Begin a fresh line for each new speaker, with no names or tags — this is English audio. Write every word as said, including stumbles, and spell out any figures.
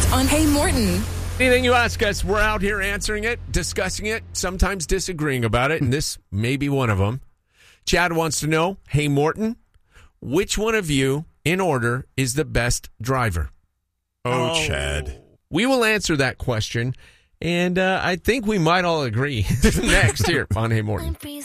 on Hey Morton.
Anything you ask us, we're out here answering it, discussing it, sometimes disagreeing about it, and this may be one of them. Chad wants to know, hey, Morton, which one of you, in order, is the best driver?
Oh, oh. Chad.
We will answer that question, and uh, I think we might all agree next here on Hey Morton.